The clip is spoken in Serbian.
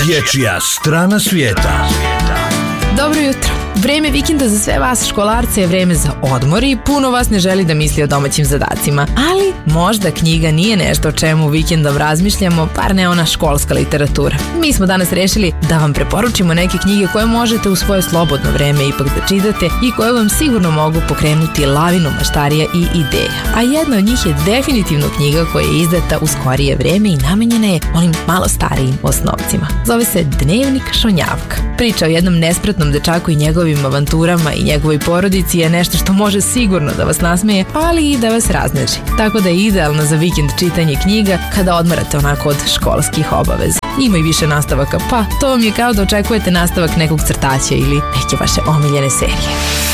Dječja strana svijeta. Dobro jutro. Vreme vikenda za sve vas školarce je vreme za odmor i puno vas ne želi da misli o domaćim zadacima. Ali možda knjiga nije nešto o čemu vikendom razmišljamo, par ne ona školska literatura. Mi smo danas rešili da vam preporučimo neke knjige koje možete u svoje slobodno vreme ipak da čitate i koje vam sigurno mogu pokrenuti lavinu maštarija i ideja. A jedna od njih je definitivno knjiga koja je izdata u skorije vreme i namenjena je onim malo starijim osnovcima. Zove se Dnevnik šonjavka. Priča o jednom nespretnom dečaku i njegovim avanturama i njegovoj porodici je nešto što može sigurno da vas nasmeje, ali i da vas razneži. Tako da je idealno za vikend čitanje knjiga kada odmarate onako od školskih obaveza. Ima i više nastavaka, pa to vam je kao da očekujete nastavak nekog crtaća ili neke vaše omiljene serije.